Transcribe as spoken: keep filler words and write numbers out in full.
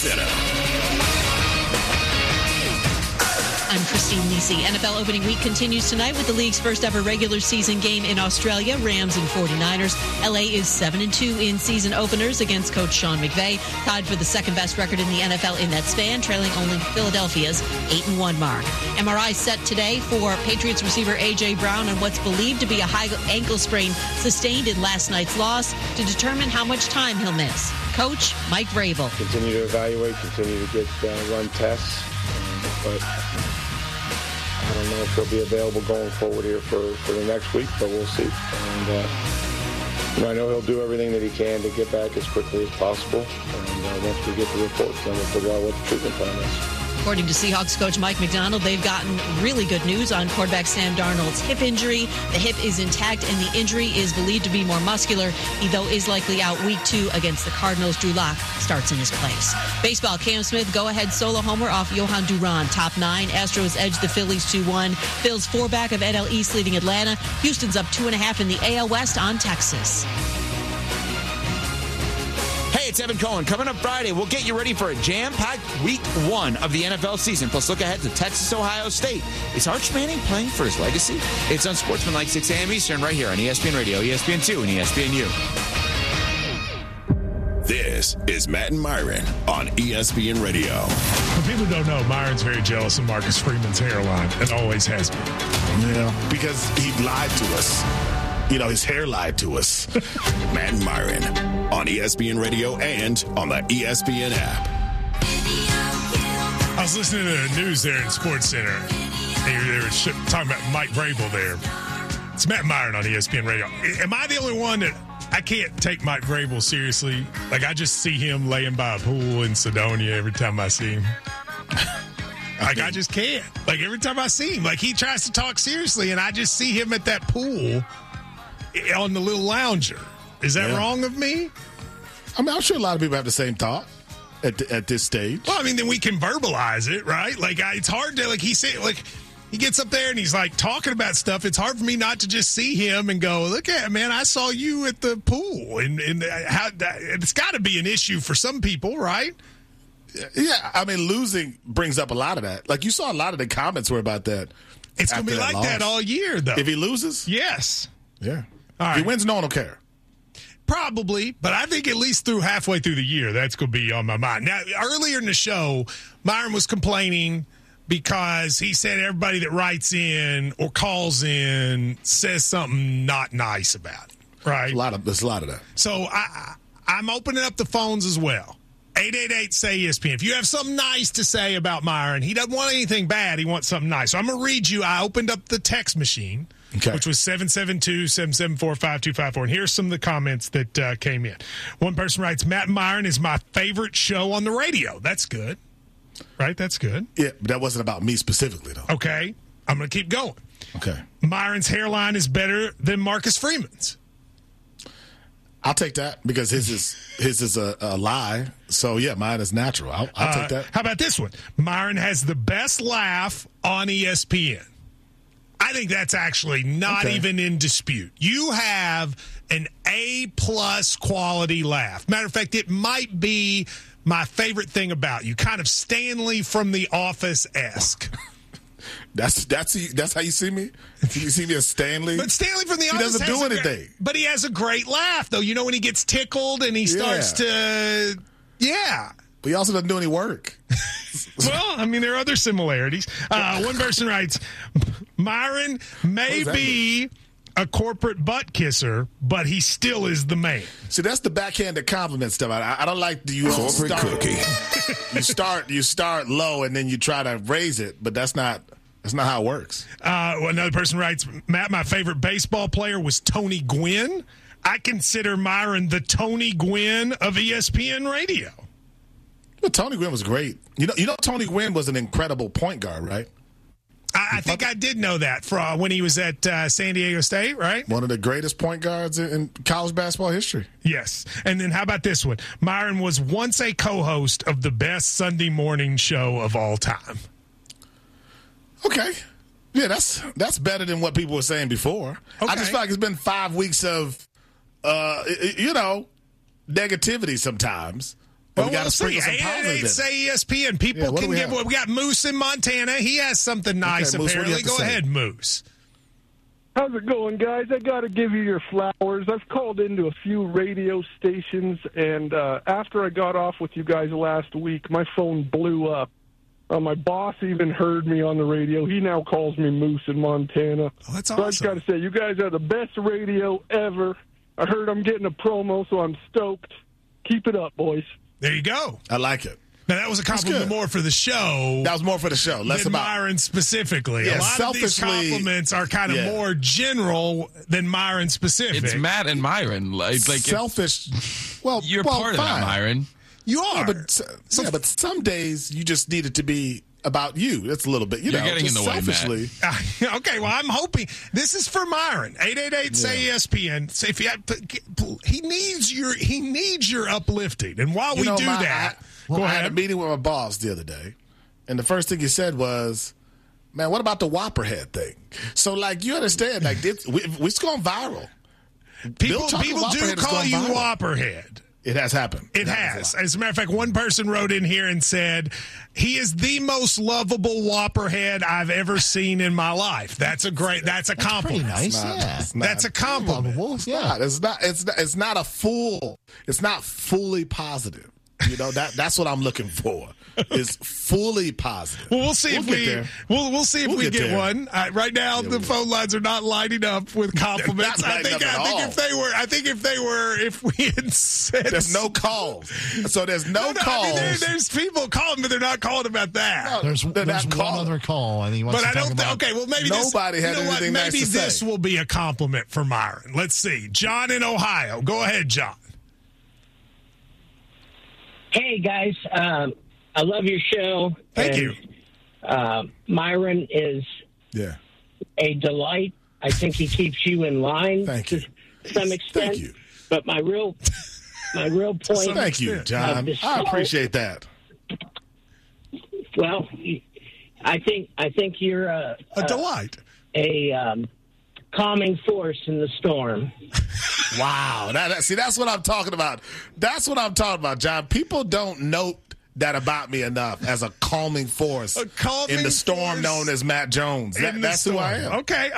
Center. I'm Christine Nisi. N F L opening week continues tonight with the league's first ever regular season game in Australia, Rams and forty-niners. L A is seven and two in season openers against coach Sean McVay, tied for the second best record in the N F L in that span, trailing only Philadelphia's eight and one mark. M R I set today for Patriots receiver A J. Brown on what's believed to be a high ankle sprain sustained in last night's loss to determine how much time he'll miss. Coach Mike Vrabel. Continue to evaluate, continue to get uh, run tests, um, but I don't know if he'll be available going forward here for, for the next week, but we'll see. And uh, you know, I know he'll do everything that he can to get back as quickly as possible. And uh, once we get the reports, then we'll figure out what the treatment plan is. According to Seahawks coach Mike McDonald, they've gotten really good news on quarterback Sam Darnold's hip injury. The hip is intact, and the injury is believed to be more muscular. He, though, is likely out week two against the Cardinals. Drew Lock starts in his place. Baseball, Cam Smith, go-ahead solo homer off Johan Duran. Top nine, Astros edge the Phillies two one. Phils four back of N L East leading Atlanta. Houston's up two and a half in the A L West on Texas. Hey, it's Evan Cohen. Coming up Friday, we'll get you ready for a jam-packed week one of the N F L season. Plus, look ahead to Texas-Ohio State. Is Arch Manning playing for his legacy? It's on Sportsmanlike six a.m. Eastern right here on E S P N Radio, E S P N two, and E S P N U. This is Matt and Myron on E S P N Radio. But people don't know, Myron's very jealous of Marcus Freeman's hairline and always has been. Yeah, because he lied to us. You know, his hair lied to us. Matt and Myron on E S P N Radio and on the E S P N app. I was listening to the news there in Sports Center. And they were talking about Mike Vrabel there. It's Matt and Myron on E S P N Radio. Am I the only one that I can't take Mike Vrabel seriously? Like, I just see him laying by a pool in Sedonia every time I see him. Like, I just can't. Like, every time I see him, like, he tries to talk seriously, and I just see him at that pool on the little lounger. Is that yeah. wrong of me? I mean, I'm sure a lot of people have the same thought at the, at this stage. Well, I mean, then we can verbalize it, right? Like, I, it's hard to, like, he said, like, he gets up there and he's, like, talking about stuff. It's hard for me not to just see him and go, look at, man, I saw you at the pool. And, and how it's got to be an issue for some people, right? Yeah, I mean, losing brings up a lot of that. Like, you saw a lot of the comments were about that. It's going to be like loss. that all year, though. If he loses? Yes. Yeah. All right. If he wins, no one will care. Probably, but I think at least through halfway through the year, that's going to be on my mind. Now, earlier in the show, Myron was complaining because he said everybody that writes in or calls in says something not nice about it, right? There's a lot of, there's a lot of that. So I, I'm opening up the phones as well. eight eight eight, say E S P N. If you have something nice to say about Myron, he doesn't want anything bad. He wants something nice. So I'm going to read you. I opened up the text machine. Okay. Which was seven seven two, seven seven four, five two five four. And here's some of the comments that uh, came in. One person writes, Matt and Myron is my favorite show on the radio. That's good. Right? That's good. Yeah, but that wasn't about me specifically, though. Okay. I'm going to keep going. Okay. Myron's hairline is better than Marcus Freeman's. I'll take that because his is his is a, a lie. So, yeah, mine is natural. I'll, I'll uh, take that. How about this one? Myron has the best laugh on E S P N. I think that's actually not okay. even in dispute. You have an A-plus quality laugh. Matter of fact, it might be my favorite thing about you, kind of Stanley from The Office-esque. That's that's that's how you see me? You see me as Stanley? But Stanley from The he Office doesn't do anything. Great, but he has a great laugh, though. You know, when he gets tickled and he starts yeah. to, yeah. But he also doesn't do any work. Well, I mean, there are other similarities. Uh, one person writes, Myron may be mean? a corporate butt kisser, but he still is the man. See, that's the backhanded compliment stuff. I, I don't like the you corporate start, cookie. you start you start low and then you try to raise it, but that's not that's not how it works. Uh, well, another person writes, Matt, my favorite baseball player was Tony Gwynn. I consider Myron the Tony Gwynn of E S P N Radio. Well, Tony Gwynn was great. You know, you know, Tony Gwynn was an incredible point guard, right? I, I think I did know that for uh, when he was at uh, San Diego State, right? One of the greatest point guards in, in college basketball history. Yes. And then how about this one? Myron was once a co-host of the best Sunday morning show of all time. Okay. Yeah, that's that's better than what people were saying before. Okay. I just feel like it's been five weeks of, uh, you know, negativity sometimes. Well, we got we'll to see. sprinkle some eight eight eight positive. Say E S P N. People Yeah, what do can we give. have? We got Moose in Montana. He has something nice. Okay, Moose, what do you apparently, have to go say? ahead, Moose. How's it going, guys? I got to give you your flowers. I've called into a few radio stations, and uh, after I got off with you guys last week, my phone blew up. Uh, my boss even heard me on the radio. He now calls me Moose in Montana. Oh, that's So I just got awesome. to say, you guys are the best radio ever. I heard I'm getting a promo, so I'm stoked. Keep it up, boys. There you go. I like it. Now, that was a compliment good. more for the show That was more for the show. Less than about Myron specifically. Yeah, a lot of these selfishly- compliments are kind of yeah. more general than Myron specific. It's Matt and Myron. Like, like selfish. Well, you're well, part fine. of that, Myron. You are. Yeah, but so, yeah, but some days you just need it to be about you. It's a little bit, you You're know, getting just in the way, Matt. selfishly. Okay, well, I'm hoping this is for Myron. eight eight eight say E S P N. Say if you have, he needs your he needs your uplifting, and while You we know, do my- that, I, well, go I had a ahead. meeting with my boss the other day, and the first thing he said was, "Man, what about the Whopper head thing?" So, like, you understand, like, this, we, it's gone viral. People Bill Tucker people do Whopperhead has call gone you viral. Whopperhead. It has happened. It happens has. a lot. As a matter of fact, one person wrote in here and said, he is the most lovable Whopperhead I've ever seen in my life. That's a great, that's a compliment. Pretty nice, It's not- yeah. it's not- That's a compliment. Lovable, It's yeah. not. It's not. It's not. It's not a full. It's not fully positive. You know that. That's what I'm looking for. Is fully positive. Well, we'll see We'll if get we there. we'll we'll see if We'll we get get, there. one. Uh, right now, the phone lines are not lighting up with compliments. not I lighting think up at I think all. if they were, I think if they were, if we had said There's no calls. So there's no, No, no, I calls. mean, there, there's people calling, but they're not calling about that. No, There's, They're there's not one calling. other call. I think he wants But to I talk don't. Th- about. okay, well, maybe Nobody this, had you know anything what? nice Maybe to this say. will be a compliment for Myron. Let's see. John in Ohio. Go ahead, John. Hey, guys. Um, I love your show. Thank and, you. Uh, Myron is Yeah. a delight. I think he keeps you in line Thank to you. some extent. Thank you. But my real, my real point. Thank you, John. of the I show- appreciate that. Well, I think I think you're a A delight. a um, calming force in the storm. Wow. That, that- see, that's what I'm talking about. That's what I'm talking about, John. People don't note that about me enough as a calming force A calming in the storm force known as Matt Jones. That, In the that's who I storm. am. Okay.